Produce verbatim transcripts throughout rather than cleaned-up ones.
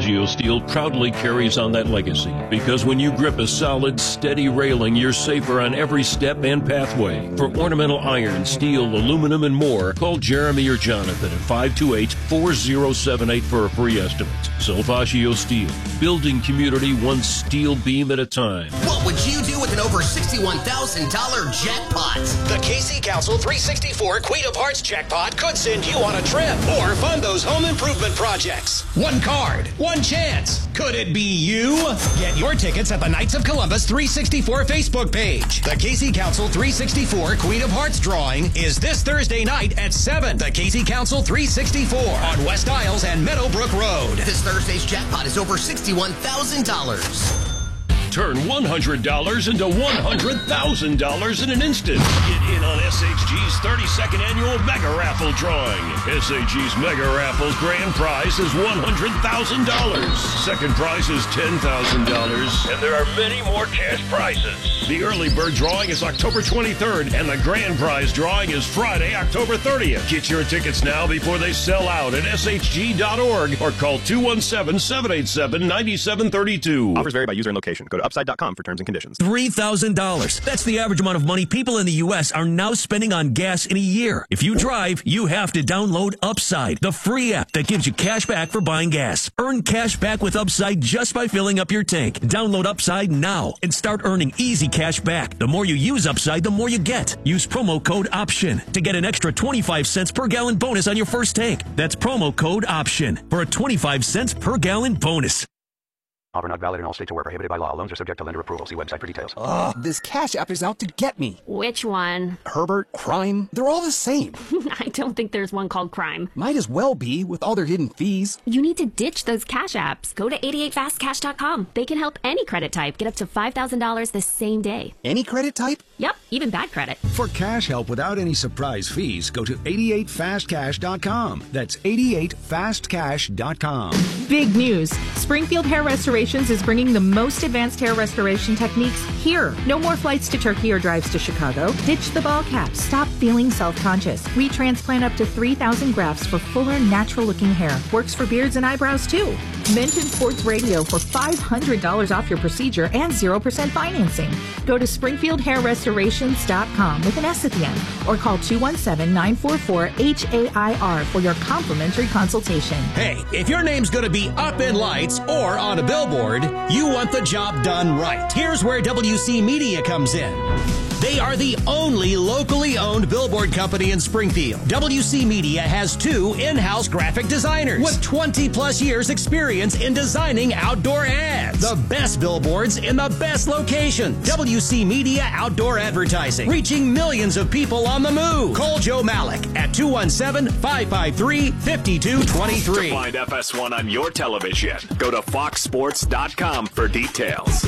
Salvaggio Steel proudly carries on that legacy, because when you grip a solid, steady railing, you're safer on every step and pathway. For ornamental iron, steel, aluminum, and more, call Jeremy or Jonathan at five two eight, four zero seven eight for a free estimate. Salvaggio Steel, building community one steel beam at a time. What would you do with an over sixty-one thousand dollars jackpot? The K C Council three sixty-four Queen of Hearts jackpot could send you on a trip or fund those home improvement projects. One card, one chance. Could it be you? Get your tickets at the Knights of Columbus three sixty-four Facebook page. The K C Council three sixty-four Queen of Hearts drawing is this Thursday night at seven. The K C Council three sixty-four on West Isles and Meadowbrook Road. This Thursday's jackpot is over sixty-one thousand dollars. Turn one hundred dollars into one hundred thousand dollars in an instant. Get in on S H G's thirty-second annual Mega Raffle drawing. S H G's Mega Raffle's grand prize is one hundred thousand dollars. Second prize is ten thousand dollars. And there are many more cash prizes. The early bird drawing is October twenty-third, and the grand prize drawing is Friday, October thirtieth. Get your tickets now before they sell out at S H G dot org or call two one seven, seven eight seven, nine seven three two. Offers vary by user and location. Go to upside dot com for terms and conditions. three thousand dollars. That's the average amount of money people in the U S are now spending on gas in a year. If you drive, you have to download Upside, the free app that gives you cash back for buying gas. Earn cash back with Upside just by filling up your tank. Download Upside now and start earning easy cash back. The more you use Upside, the more you get. Use promo code OPTION to get an extra twenty-five cents per gallon bonus on your first tank. That's promo code OPTION for a twenty-five cents per gallon bonus. Offer not valid in all states or where prohibited by law. Loans are subject to lender approval. See website for details. Ugh, this Cash App is out to get me. Which one? Herbert, Crime, they're all the same. I don't think there's one called Crime. Might as well be, with all their hidden fees. You need to ditch those Cash Apps. Go to eighty-eight fast cash dot com. They can help any credit type get up to five thousand dollars the same day. Any credit type? Yep, even bad credit. For cash help without any surprise fees, go to eighty-eight fast cash dot com. That's eighty-eight fast cash dot com. Big news. Springfield Hair Restorations is bringing the most advanced hair restoration techniques here. No more flights to Turkey or drives to Chicago. Ditch the ball cap. Stop feeling self-conscious. We transplant up to three thousand grafts for fuller, natural-looking hair. Works for beards and eyebrows, too. Mention Sports Radio for five hundred dollars off your procedure and zero percent financing. Go to springfield hair restorations dot com with an S at the end or call two one seven, nine four four, H A I R for your complimentary consultation. Hey, if your name's going to be up in lights or on a billboard, you want the job done right. Here's where W C Media comes in. They are the only locally owned billboard company in Springfield. W C Media has two in-house graphic designers with twenty plus years experience in designing outdoor ads. The best billboards in the best locations. W C Media Outdoor Advertising, reaching millions of people on the move. Call Joe Malik at two one seven, five five three, five two two three. To find F S one on your television, go to fox sports dot com for details.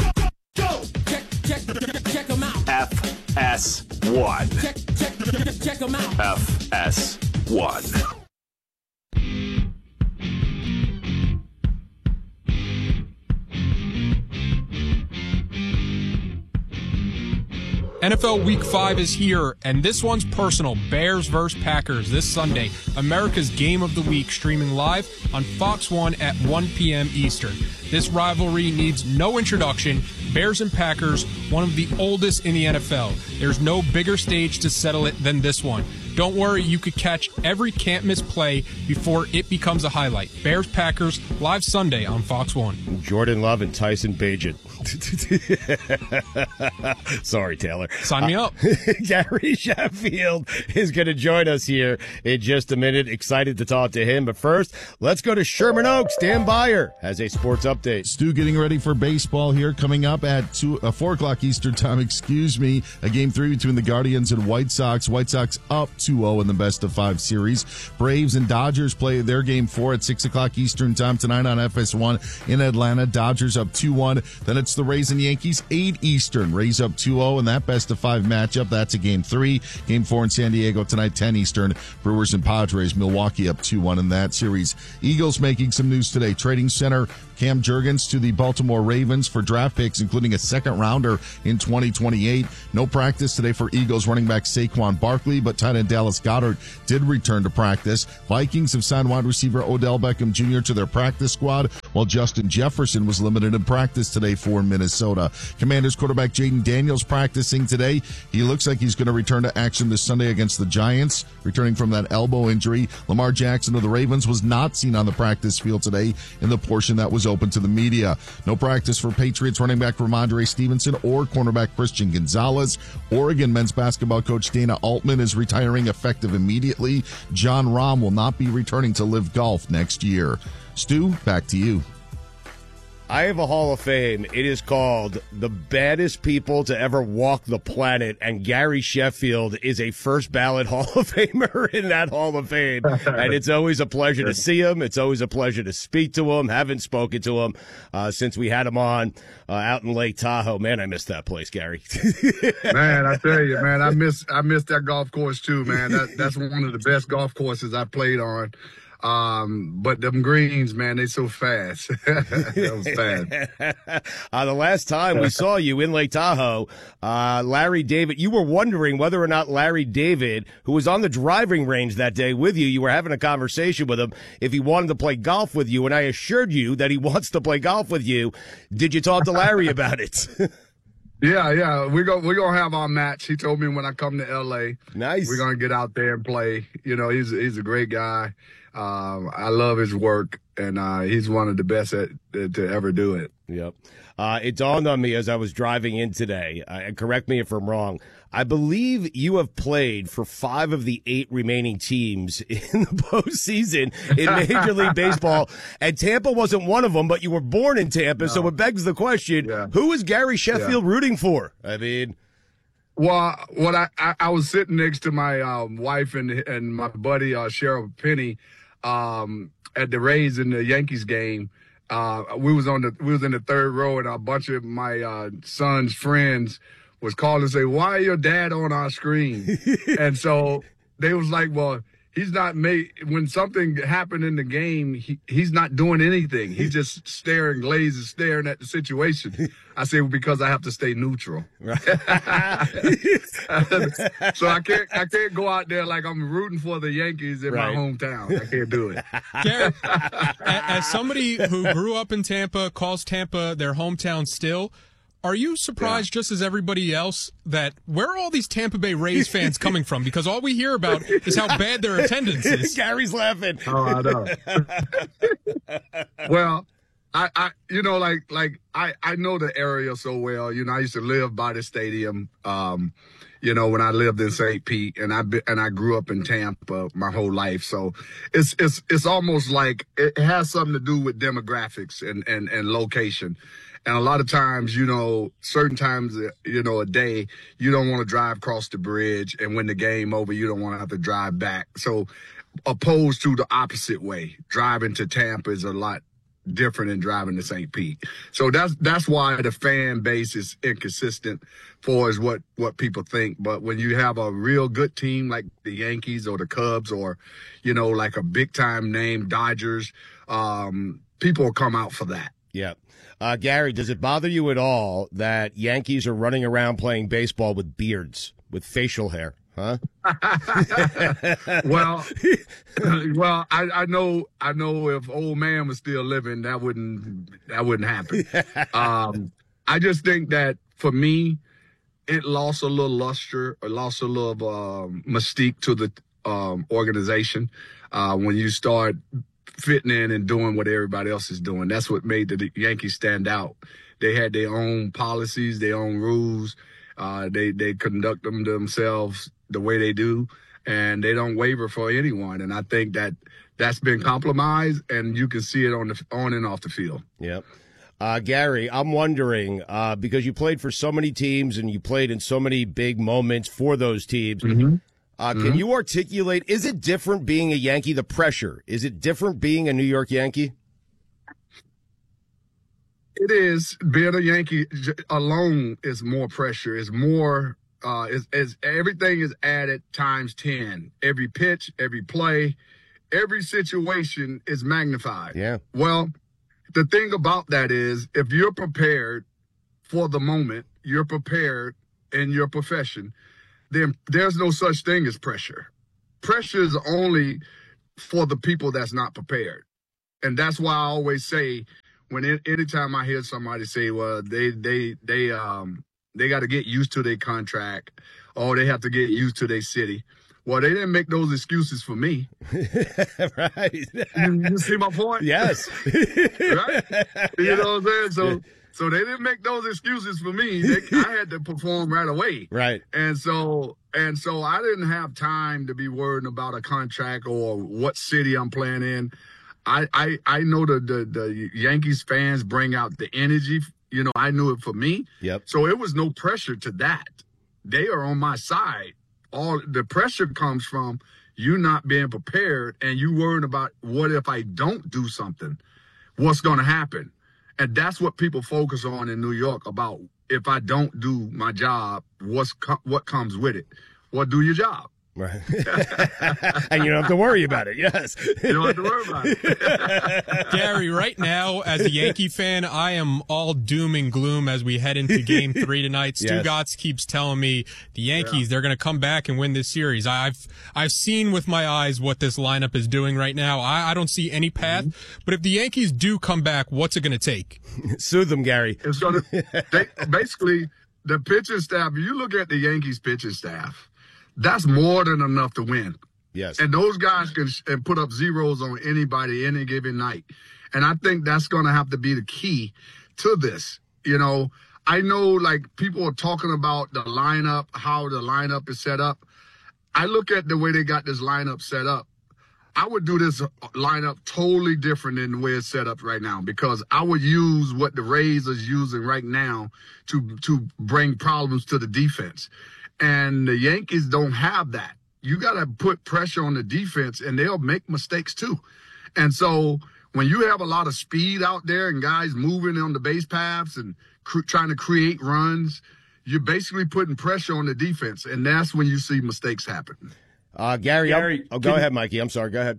Go! Check, check, check them out. F S one. Check, check, check them out. F S one. N F L Week five is here, and this one's personal. Bears versus Packers this Sunday. America's Game of the Week, streaming live on Fox one at one p.m. Eastern. This rivalry needs no introduction. Bears and Packers, one of the oldest in the N F L. There's no bigger stage to settle it than this one. Don't worry, you could catch every can't-miss play before it becomes a highlight. Bears-Packers, live Sunday on Fox one. Jordan Love and Tyson Bagent. Sorry, Taylor. Sign me up. Uh, Gary Sheffield is going to join us here in just a minute. Excited to talk to him. But first, let's go to Sherman Oaks. Dan Beyer has a sports update. Stu getting ready for baseball here. Coming up at two, uh, four o'clock Eastern time, excuse me. A game three between the Guardians and White Sox. White Sox up two oh in the best of five series. Braves and Dodgers play their game four at six o'clock Eastern time tonight on F S one in Atlanta. Dodgers up two one. Then it's the Rays and Yankees, eight Eastern. Rays up two oh in that best of five matchup. That's a game three. Game four in San Diego tonight, ten Eastern. Brewers and Padres. Milwaukee up two one in that series. Eagles making some news today. Trading center Cam Jurgens to the Baltimore Ravens for draft picks, including a second rounder in twenty twenty-eight. No practice today for Eagles running back Saquon Barkley, but tight end Dallas Goedert did return to practice. Vikings have signed wide receiver Odell Beckham Junior to their practice squad. while Justin Jefferson was limited in practice today for Minnesota. Commanders quarterback Jaden Daniels practicing today. He looks like he's going to return to action this Sunday against the Giants, returning from that elbow injury. Lamar Jackson of the Ravens was not seen on the practice field today in the portion that was open to the media. No practice for Patriots running back Ramondre Stevenson or cornerback Christian Gonzalez. Oregon men's basketball coach Dana Altman is retiring effective immediately. John Rahm will not be returning to Live Golf next year. Stu, back to you. I have a Hall of Fame. It is called The Baddest People to Ever Walk the Planet, and Gary Sheffield is a first ballot Hall of Famer in that Hall of Fame. And it's always a pleasure to see him. It's always a pleasure to speak to him. Haven't spoken to him uh, since we had him on uh, out in Lake Tahoe. Man, I miss that place, Gary. Man, I tell you, man, I miss I miss that golf course too, man. That, that's one of the best golf courses I played on. Um, but them greens, man, they so fast. That was fast. uh, the last time we saw you in Lake Tahoe, uh, Larry David, you were wondering whether or not Larry David, who was on the driving range that day with you, you were having a conversation with him, if he wanted to play golf with you, and I assured you that he wants to play golf with you. Did you talk to Larry about it? Yeah, yeah, we're gonna we're gonna have our match. He told me when I come to L A, nice, we're gonna get out there and play. You know, he's he's a great guy. Um, I love his work, and uh, he's one of the best at, at, to ever do it. Yep. Uh, it dawned on me as I was driving in today, uh, and correct me if I'm wrong, I believe you have played for five of the eight remaining teams in the postseason in Major League Baseball, and Tampa wasn't one of them, but you were born in Tampa, no. So it begs the question, yeah. Who is Gary Sheffield yeah. rooting for? I mean... Well, what I, I, I was sitting next to my um, wife and and my buddy uh, Cheryl Penny um, at the Rays in the Yankees game. Uh, we was on the we was in the third row, and a bunch of my uh, son's friends was calling and say, "Why are your dad on our screen?" And so they was like, "Well, he's not made when something happened in the game. He, he's not doing anything. He's just staring, glazed, staring at the situation." I say, well, because I have to stay neutral. Right. So I can't I can't go out there like I'm rooting for the Yankees in right. my hometown. I can't do it. Gary, as somebody who grew up in Tampa, calls Tampa their hometown still, are you surprised, yeah. just as everybody else, that where are all these Tampa Bay Rays fans coming from? Because all we hear about is how bad their attendance is. Gary's laughing. Oh, I know. Well, I, I, you know, like, like I, I know the area so well. You know, I used to live by the stadium. Um, you know, when I lived in Saint Pete, and I and I grew up in Tampa my whole life. So it's it's it's almost like it has something to do with demographics and and and location. And a lot of times, you know, certain times, you know, a day, you don't want to drive across the bridge. And when the game over, you don't want to have to drive back. So opposed to the opposite way, driving to Tampa is a lot different than driving to Saint Pete. So that's that's why the fan base is inconsistent for is what, what people think. But when you have a real good team like the Yankees or the Cubs or, you know, like a big-time name, Dodgers, um, people will come out for that. Yeah. Uh, Gary, does it bother you at all that Yankees are running around playing baseball with beards, with facial hair, huh? well, well, I, I know, I know if old man was still living, that wouldn't, that wouldn't happen. um, I just think that for me, it lost a little luster, or lost a little um, mystique to the um, organization uh, when you start fitting in and doing what everybody else is doing. That's what made the Yankees stand out. They had their own policies, their own rules. Uh, they, they conduct them themselves the way they do, and they don't waver for anyone. And I think that that's been compromised, and you can see it on the on and off the field. Yep. Uh, Gary, I'm wondering, uh, because you played for so many teams and you played in so many big moments for those teams, mm-hmm. Uh, mm-hmm. Can you articulate, is it different being a Yankee, the pressure? Is it different being a New York Yankee? It is. Being a Yankee alone is more pressure. It's more, uh, is, is everything is added times ten. Every pitch, every play, every situation is magnified. Yeah. Well, the thing about that is if you're prepared for the moment, you're prepared in your profession, then there's no such thing as pressure. Pressure is only for the people that's not prepared. And that's why I always say when it, anytime I hear somebody say, well, they they they um they got to get used to their contract, or they have to get used to their city. Well, they didn't make those excuses for me. Right. You, you see my point? Yes. Right? You know what I'm saying? So so they didn't make those excuses for me. They, I had to perform right away. Right. And so and so I didn't have time to be worrying about a contract or what city I'm playing in. I I, I know the, the the Yankees fans bring out the energy. You know, I knew it for me. Yep. So it was no pressure to that. They are on my side. All the pressure comes from you not being prepared and you worrying about what if I don't do something, what's going to happen. And that's what people focus on in New York about if I don't do my job, what's co- what comes with it. Well, do your job. Right. And you don't have to worry about it. Yes. You don't have to worry about it. Gary, right now, as a Yankee fan, I am all doom and gloom as we head into game three tonight. Stu Yes. Gotts keeps telling me the Yankees, Yeah. they're going to come back and win this series. I've I've seen with my eyes what this lineup is doing right now. I, I don't see any path. Mm-hmm. But if the Yankees do come back, what's it going to take? Soothe them, Gary. It's gonna they, basically the pitching staff. You look at the Yankees pitching staff. That's more than enough to win. Yes. And those guys can sh- and put up zeros on anybody any given night. And I think that's going to have to be the key to this. You know, I know like people are talking about the lineup, how the lineup is set up. I look at the way they got this lineup set up. I would do this lineup totally different than the way it's set up right now because I would use what the Rays is using right now to to bring problems to the defense. And the Yankees don't have that. You got to put pressure on the defense, and they'll make mistakes too. And so when you have a lot of speed out there and guys moving on the base paths and cr- trying to create runs, you're basically putting pressure on the defense, and that's when you see mistakes happen. Uh, Gary, Gary oh, go can, ahead, Mikey. I'm sorry. Go ahead.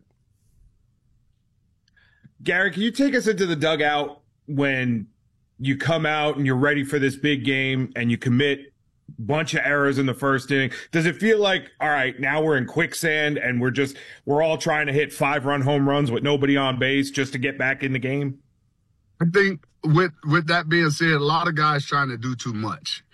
Gary, can you take us into the dugout when you come out and you're ready for this big game and you commit bunch of errors in the first inning? Does it feel like, all right, now we're in quicksand and we're just we're all trying to hit five run home runs with nobody on base just to get back in the game? I think with with that being said, a lot of guys trying to do too much,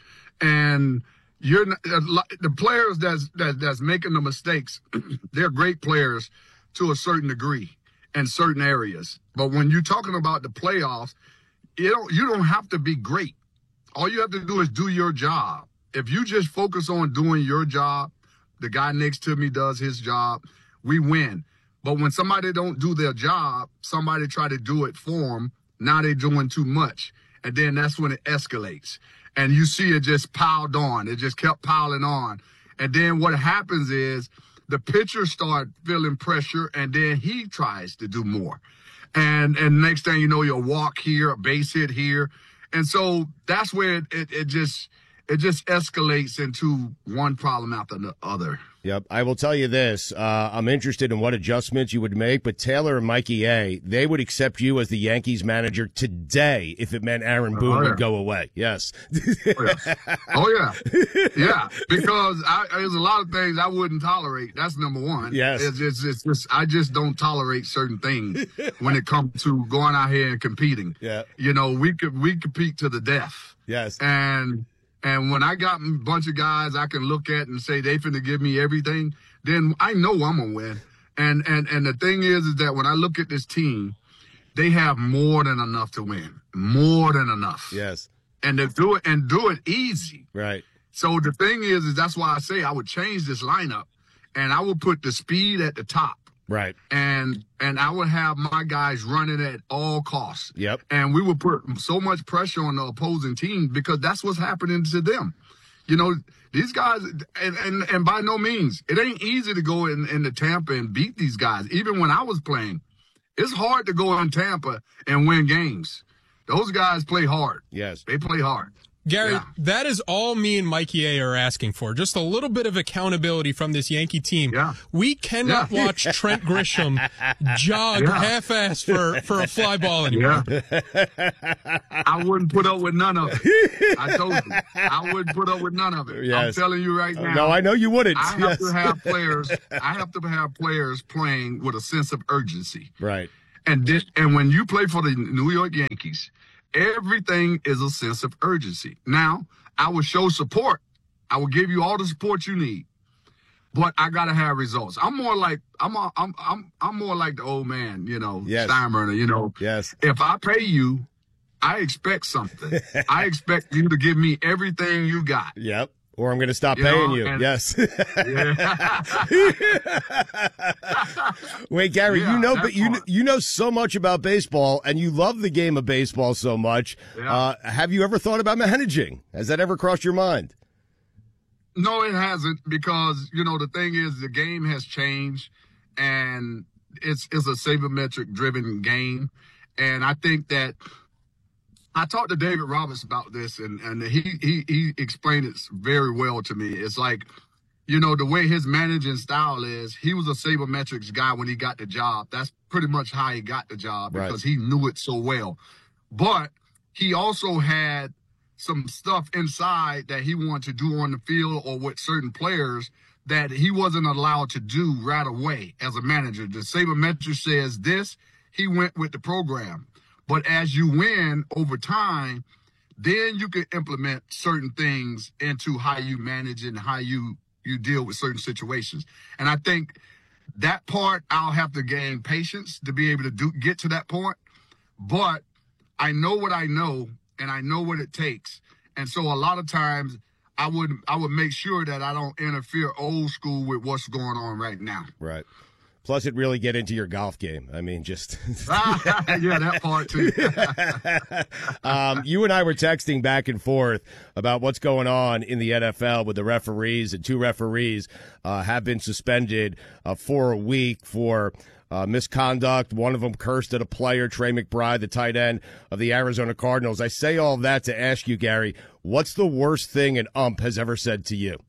and you're not, the players that's that, that's making the mistakes. They're great players to a certain degree in certain areas, but when you're talking about the playoffs, you don't you don't have to be great. All you have to do is do your job. If you just focus on doing your job, the guy next to me does his job, we win. But when somebody don't do their job, somebody try to do it for them, now they're doing too much. And then that's when it escalates. And you see it just piled on. It just kept piling on. And then what happens is the pitcher start feeling pressure, and then he tries to do more. And and next thing you know, you'll walk here, a base hit here. And so that's where it, it, it just it just escalates into one problem after the other. Yep. I will tell you this. Uh, I'm interested in what adjustments you would make, but Taylor and Mikey A., they would accept you as the Yankees manager today if it meant Aaron Boone oh, yeah. would go away. Yes. Oh, yeah. Oh, yeah. Yeah. Because I, there's a lot of things I wouldn't tolerate. That's number one. Yes. It's, it's, it's just, I just don't tolerate certain things when it comes to going out here and competing. Yeah. You know, we could, we compete to the death. Yes. And, And when I got a bunch of guys I can look at and say they finna give me everything, then I know I'm gonna win. And and and the thing is, is that when I look at this team, they have more than enough to win, more than enough. Yes. And to do it and do it easy. Right. So the thing is, is that's why I say I would change this lineup, and I would put the speed at the top. Right. And and I would have my guys running at all costs. Yep. And we would put so much pressure on the opposing team because that's what's happening to them. You know, these guys, and, and, and by no means, it ain't easy to go in, into Tampa and beat these guys. Even when I was playing, it's hard to go in Tampa and win games. Those guys play hard. Yes. They play hard. Gary, Yeah. that is all me and Mikey A are asking for. Just a little bit of accountability from this Yankee team. Yeah. We cannot Yeah. watch Trent Grisham jog Yeah. half-ass for, for a fly ball anymore. Yeah. I wouldn't put up with none of it. I told you. I wouldn't put up with none of it. Yes. I'm telling you right now. No, I know you wouldn't. I have Yes. to have players. I have to have players playing with a sense of urgency. Right. And this, and when you play for the New York Yankees, everything is a sense of urgency. Now, I will show support. I will give you all the support you need, but I gotta have results. I'm more like I'm a, I'm I'm I'm more like the old man, you know, Yes. Steinbrenner. You know, Yes. if I pay you, I expect something. I expect you to give me everything you got. Yep. Or I'm going to stop You paying know, you. and- Yes. Yeah. Wait, Gary, Yeah, you know, that but you part. you know so much about baseball, and you love the game of baseball so much. Yeah. Uh, have you ever thought about managing? Has that ever crossed your mind? No, it hasn't, because, you know, the thing is the game has changed, and it's it's a sabermetric driven game. And I think that I talked to David Roberts about this, and, and he, he he explained it very well to me. It's like, you know, the way his managing style is, he was a sabermetrics guy when he got the job. That's pretty much how he got the job, Right. because he knew it so well. But he also had some stuff inside that he wanted to do on the field or with certain players that he wasn't allowed to do right away as a manager. The sabermetric says this, he went with the program. But as you win over time, then you can implement certain things into how you manage and how you, you deal with certain situations. And I think that part, I'll have to gain patience to be able to do get to that point. But I know what I know, and I know what it takes. And so a lot of times I would I would make sure that I don't interfere old school with what's going on right now. Right. Plus, it really get into your golf game. I mean, just Yeah, that part too. um, you and I were texting back and forth about what's going on in the N F L with the referees, and two referees uh, have been suspended uh, for a week for uh, misconduct. One of them cursed at a player, Trey McBride, the tight end of the Arizona Cardinals. I say all that to ask you, Gary, what's the worst thing an ump has ever said to you?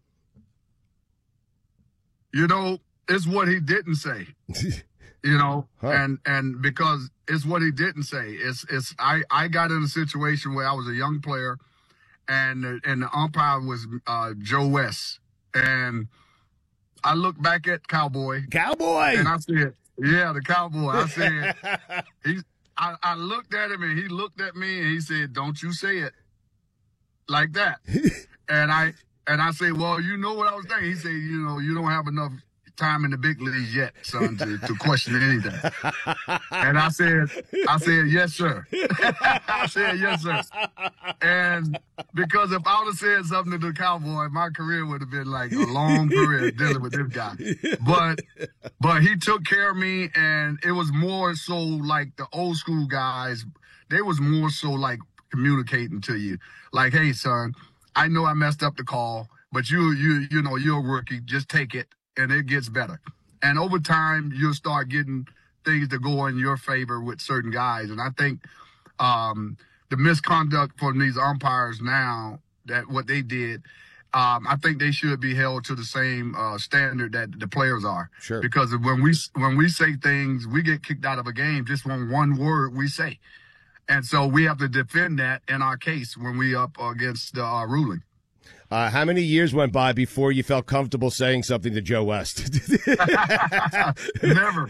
You know, it's what he didn't say. You know, Huh. and and because it's what he didn't say. It's it's I I got in a situation where I was a young player, and the- and the umpire was uh, Joe West, and I looked back at Cowboy, Cowboy, and I said, "Yeah, the Cowboy." I said, "He's." I, I looked at him, and he looked at me, and he said, "Don't you say it like that." and I and I said, "Well, you know what I was thinking." He said, "You know, you don't have enough time in the big leagues yet, son, to, to question anything." And I said, I said, "Yes, sir." I said, "Yes, sir." And because if I would have said something to the Cowboy, my career would have been like a long career dealing with this guy. But but he took care of me, and it was more so like the old school guys. They was more so like communicating to you, like, "Hey, son, I know I messed up the call, but you you you know you're a rookie. Just take it, and it gets better." And over time, you'll start getting things to go in your favor with certain guys. And I think um, the misconduct from these umpires now, that what they did, um, I think they should be held to the same uh, standard that the players are. Sure. Because when we when we say things, we get kicked out of a game just on one word we say. And so we have to defend that in our case when we up against the uh, ruling. Uh, how many years went by before you felt comfortable saying something to Joe West? Never.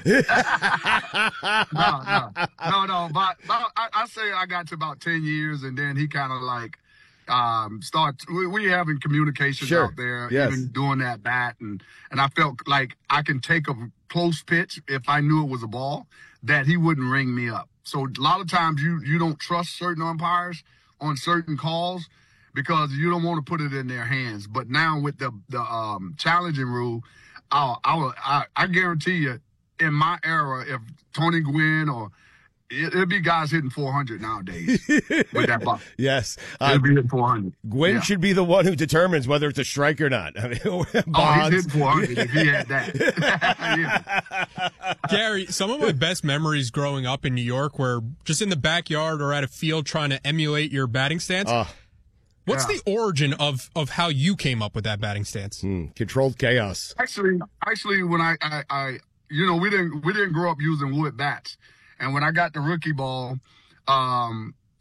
no, no, no, no. But, but I, I say I got to about ten years, and then he kind of like um, start. We, we having communications Sure. out there, Yes. even doing that bat, and and I felt like I can take a close pitch if I knew it was a ball, that he wouldn't ring me up. So a lot of times you you don't trust certain umpires on certain calls, because you don't want to put it in their hands. But now with the the um, challenging rule, I'll, I'll, I I guarantee you, in my era, if Tony Gwynn or it, it'd be guys hitting four hundred nowadays with that ball. Yes. It'd be hitting four hundred. Gwynn Yeah. should be the one who determines whether it's a strike or not. I mean, Oh, Bonds. he's hitting four hundred if he had that. Yeah. Gary, some of my best memories growing up in New York were just in the backyard or at a field trying to emulate your batting stance. Uh, What's Yeah. the origin of, of how you came up with that batting stance? hmm, controlled chaos. Actually, actually, when I, I, I, you know, we didn't we didn't grow up using wood bats, and when I got the rookie ball, um,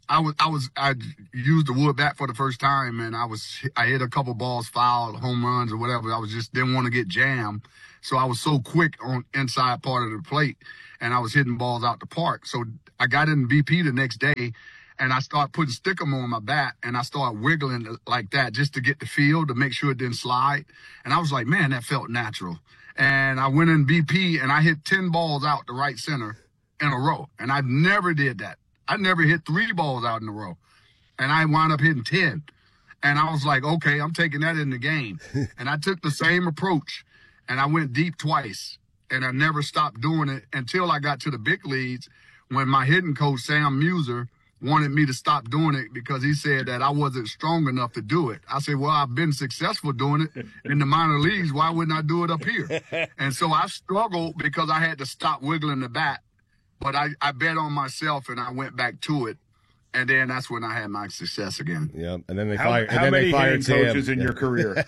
I was, I was, I used the wood bat for the first time, and I was, I hit a couple balls fouled, home runs or whatever. I was just didn't want to get jammed. So I was so quick on inside part of the plate, and I was hitting balls out the park. So I got in B P the next day, and I started putting stickum on my bat, and I started wiggling like that just to get the feel, to make sure it didn't slide. And I was like, man, that felt natural. And I went in B P, and I hit ten balls out the right center in a row. And I never did that. I never hit three balls out in a row. And I wound up hitting ten. And I was like, okay, I'm taking that in the game. And I took the same approach, and I went deep twice. And I never stopped doing it until I got to the big leagues, when my hitting coach, Sam Muser, wanted me to stop doing it because he said that I wasn't strong enough to do it. I said, well, I've been successful doing it in the minor leagues. Why wouldn't I do it up here? And so I struggled because I had to stop wiggling the bat. But I, I bet on myself, and I went back to it. And then that's when I had my success again. Yeah, and then they How, fired. how and then many they fired hitting coaches Sam. in yeah. your career?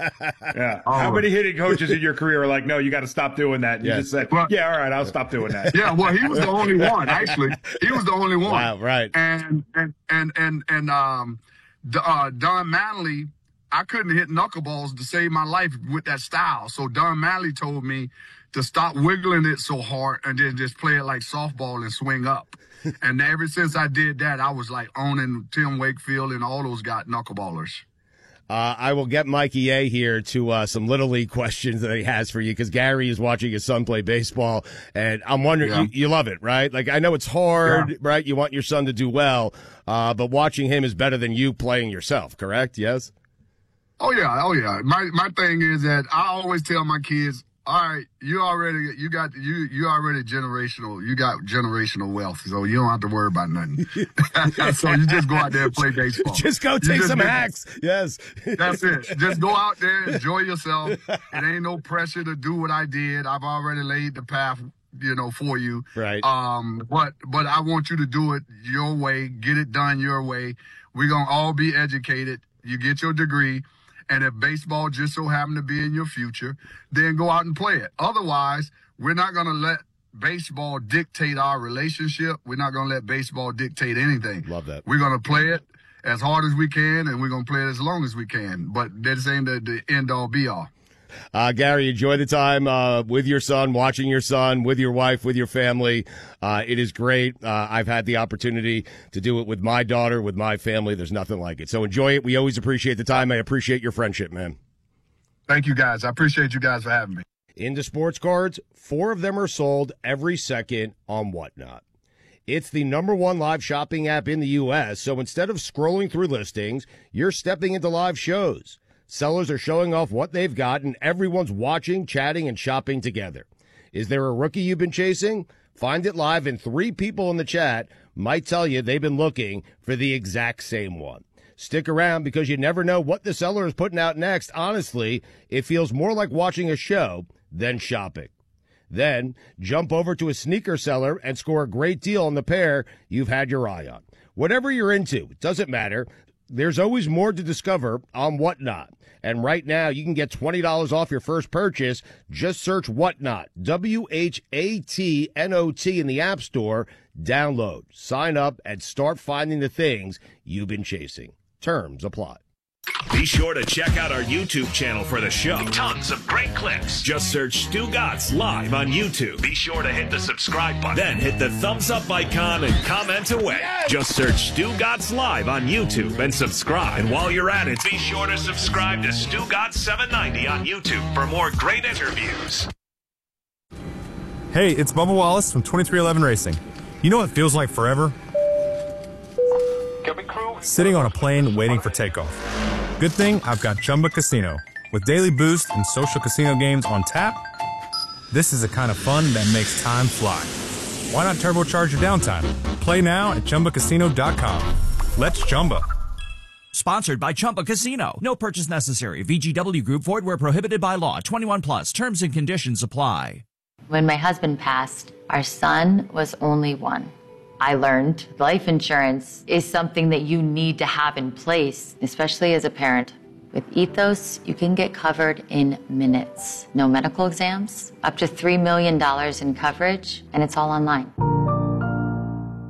yeah. Oh. How many hitting coaches in your career are like, no, you got to stop doing that? And Yes. You just said, Well, yeah, all right, I'll stop doing that. Yeah, well, he was the only one, actually. He was the only one. Wow, right. And and and and and um, D- uh, Don Manley, I couldn't hit knuckleballs to save my life with that style. So Don Manley told me to stop wiggling it so hard and then just play it like softball and swing up. And ever since I did that, I was like owning Tim Wakefield and all those got knuckleballers. Uh, I will get Mikey A here to uh, some Little League questions that he has for you, because Gary is watching his son play baseball, and I'm wondering, Yeah. you, you love it, right? Like, I know it's hard, Yeah. right? You want your son to do well, uh, but watching him is better than you playing yourself, correct? Yes? Oh, yeah. Oh, yeah. My my thing is that I always tell my kids, all right, you already, you got, you, you already generational, you got generational wealth, so you don't have to worry about nothing. So you just go out there and play baseball. Just go You take just some get- hacks. Yes. That's it. Just go out there, enjoy yourself. It ain't no pressure to do what I did. I've already laid the path, you know, for you. Right. Um, but, but I want you to do it your way, get it done your way. We're going to all be educated. You get your degree. And if baseball just so happen to be in your future, then go out and play it. Otherwise, we're not going to let baseball dictate our relationship. We're not going to let baseball dictate anything. Love that. We're going to play it as hard as we can, and we're going to play it as long as we can. But this ain't the, the end all be all. Uh, Gary, enjoy the time uh, with your son, watching your son, with your wife, with your family. Uh, it is great. Uh, I've had the opportunity to do it with my daughter, with my family. There's nothing like it. So enjoy it. We always appreciate the time. I appreciate your friendship, man. Thank you, guys. I appreciate you guys for having me. Into sports cards, four of them are sold every second on Whatnot. It's the number one live shopping app in the U S, so instead of scrolling through listings, you're stepping into live shows. Sellers are showing off what they've got, and everyone's watching, chatting, and shopping together. Is there a rookie you've been chasing? Find it live, and three people in the chat might tell you they've been looking for the exact same one. Stick around, because you never know what the seller is putting out next. Honestly, it feels more like watching a show than shopping. Then, jump over to a sneaker seller and score a great deal on the pair you've had your eye on. Whatever you're into, it doesn't matter. There's always more to discover on Whatnot. And right now, you can get twenty dollars off your first purchase. Just search Whatnot, W H A T N O T in the App Store. Download, sign up, and start finding the things you've been chasing. Terms apply. Be sure to check out our YouTube channel for the show. Tons of great clips. Just search Stu Gatz Live on YouTube. Be sure to hit the subscribe button. Then hit the thumbs up icon and comment away. Yes! Just search Stu Gatz Live on YouTube and subscribe. And while you're at it, be sure to subscribe to Stu Gatz seven ninety on YouTube for more great interviews. Hey, it's Bubba Wallace from twenty-three eleven Racing. You know what feels like forever? Sitting on a plane waiting for takeoff. Good thing I've got Chumba Casino. With daily boost and social casino games on tap, this is the kind of fun that makes time fly. Why not turbocharge your downtime? Play now at Chumba Casino dot com. Let's Chumba. Sponsored by Chumba Casino. No purchase necessary. V G W Group. Void where prohibited by law. twenty-one plus. Terms and conditions apply. When my husband passed, our son was only one. I learned life insurance is something that you need to have in place, especially as a parent. With Ethos, you can get covered in minutes. No medical exams, up to three million dollars in coverage, and it's all online.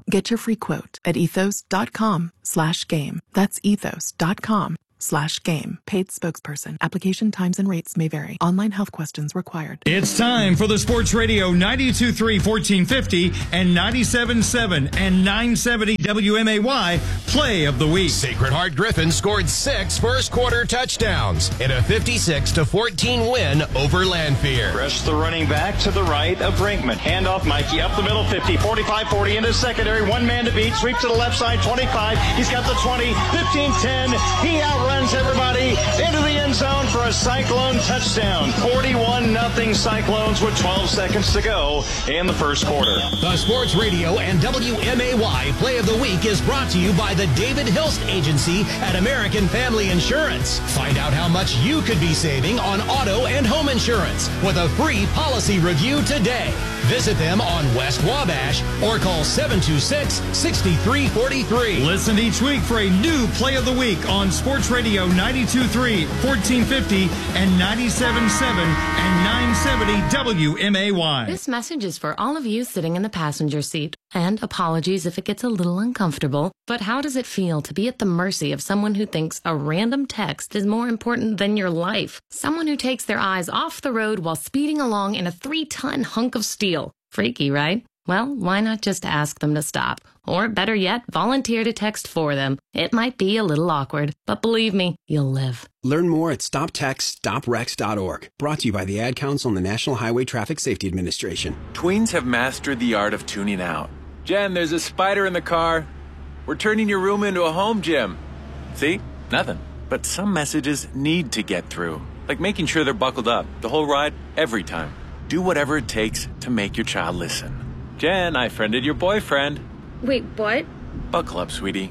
Get your free quote at ethos.com slash game. That's ethos.com slash game. Paid spokesperson. Application times and rates may vary. Online health questions required. It's time for the Sports Radio ninety-two point three, fourteen fifty and ninety-seven point seven and nine seventy W M A Y Play of the Week. Sacred Heart Griffin scored six first quarter touchdowns in a fifty-six to fourteen win over Lanphier. Press the running back to the right of Brinkman. Handoff Mikey up the middle, fifty, forty-five, forty into secondary. One man to beat. Sweep to the left side, twenty-five. He's got the twenty, fifteen, ten. He outruns everybody into the end zone for a Cyclone touchdown. forty-one nothing Cyclones with twelve seconds to go in the first quarter. The Sports Radio and W M A Y Play of the Week is brought to you by the David Hilst Agency at American Family Insurance. Find out how much you could be saving on auto and home insurance with a free policy review today. Visit them on West Wabash or call seven two six, six three four three. Listen each week for a new Play of the Week on Sports Radio ninety-two point three, fourteen fifty and ninety-seven point seven and nine seventy W M A Y. This message is for all of you sitting in the passenger seat. And apologies if it gets a little uncomfortable, but how does it feel to be at the mercy of someone who thinks a random text is more important than your life? Someone who takes their eyes off the road while speeding along in a three-ton hunk of steel. Freaky, right? Well, why not just ask them to stop? Or better yet, volunteer to text for them. It might be a little awkward, but believe me, you'll live. Learn more at stop text stop wrecks dot org. Brought to you by the Ad Council and the National Highway Traffic Safety Administration. Tweens have mastered the art of tuning out. Jen, there's a spider in the car. We're turning your room into a home gym. See? Nothing. But some messages need to get through. Like making sure they're buckled up the whole ride, every time. Do whatever it takes to make your child listen. Jen, I friended your boyfriend. Wait, what? Buckle up, sweetie.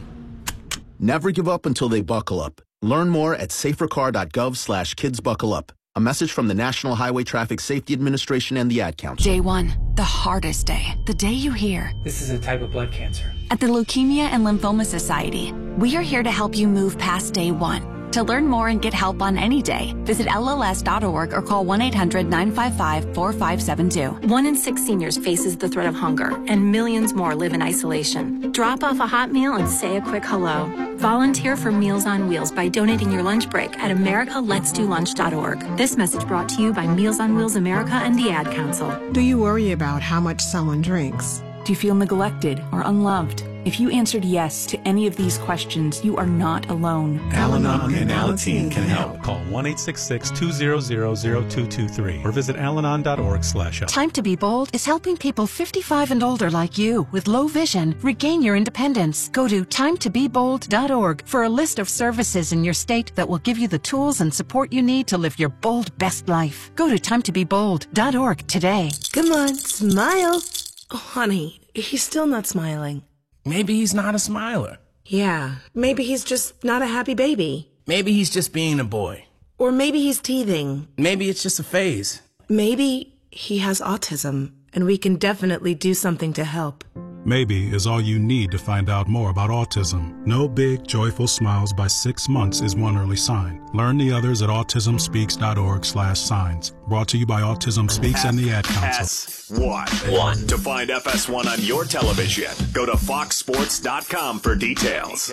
Never give up until they buckle up. Learn more at safercar.gov slash kids buckle up. A message from the National Highway Traffic Safety Administration and the Ad Council. Day one, the hardest day. The day you hear. This is a type of blood cancer. At the Leukemia and Lymphoma Society, we are here to help you move past day one. To learn more and get help on any day, visit L L S dot org or call one eight hundred nine five five four five seven two. One in six seniors faces the threat of hunger, and millions more live in isolation. Drop off a hot meal and say a quick hello. Volunteer for Meals on Wheels by donating your lunch break at america lets do lunch dot org. This message brought to you by Meals on Wheels America and the Ad Council. Do you worry about how much someone drinks? Do you feel neglected or unloved? If you answered yes to any of these questions, you are not alone. Al-Anon and Alateen can help. Call one eight six six, two zero zero, zero two two three or visit alanon dot org slash help. Time to Be Bold is helping people fifty-five and older like you with low vision regain your independence. Go to time to be bold dot org for a list of services in your state that will give you the tools and support you need to live your bold best life. Go to time to be bold dot org today. Come on, smile. Oh, honey, he's still not smiling. Maybe he's not a smiler. Yeah, maybe he's just not a happy baby. Maybe he's just being a boy. Or maybe he's teething. Maybe it's just a phase. Maybe he has autism, and we can definitely do something to help. Maybe is all you need to find out more about autism. No big, joyful smiles by six months is one early sign. Learn the others at autism speaks dot org slash signs. Brought to you by Autism Speaks and the Ad Council. F S one. One. To find F S one on your television, go to fox sports dot com for details.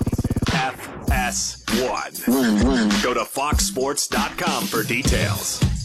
F S one. Go to fox sports dot com for details.